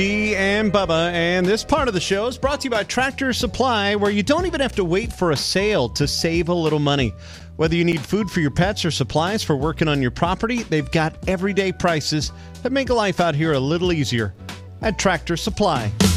And Bubba, and this part of the show is brought to you by Tractor Supply, where you don't even have to wait for a sale to save a little money. Whether you need food for your pets or supplies for working on your property, they've got everyday prices that make life out here a little easier at Tractor Supply.